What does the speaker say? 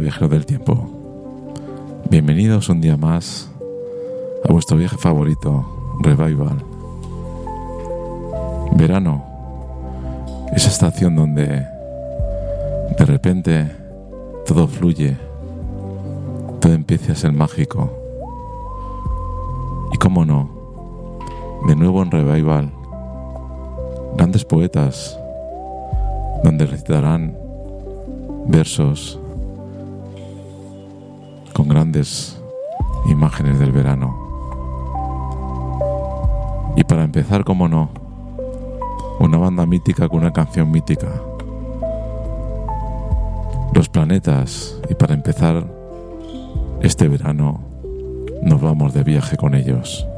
viajeros del tiempo. Bienvenidos un día más a vuestro viaje favorito, Revival. Verano, esa estación donde de repente todo fluye, todo empieza a ser mágico. Y cómo no, de nuevo en Revival, grandes poetas donde recitarán versos con grandes imágenes del verano. Y para empezar, cómo no, una banda mítica con una canción mítica, Los Planetas. Y para empezar este verano nos vamos de viaje con ellos.